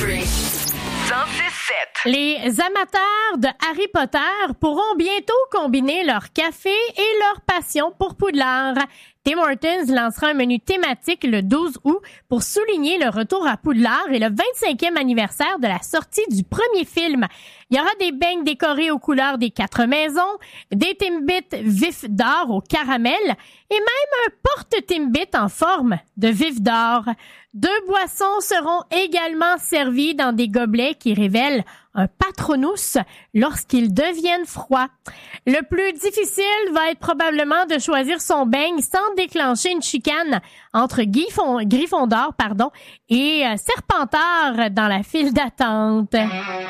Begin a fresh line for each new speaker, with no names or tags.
Country 106.7.
Les amateurs de Harry Potter pourront bientôt combiner leur café et leur passion pour Poudlard. Tim Hortons lancera un menu thématique le 12 août pour souligner le retour à Poudlard et le 25e anniversaire de la sortie du premier film. Il y aura des beignes décorés aux couleurs des 4 maisons, des Timbits vifs d'or au caramel et même un porte-Timbit en forme de vif d'or. 2 boissons seront également servies dans des gobelets qui révèlent un Patronus lorsqu'ils deviennent froids. Le plus difficile va être probablement de choisir son beigne sans déclencher une chicane entre Gryffondor et Serpentard dans la file d'attente.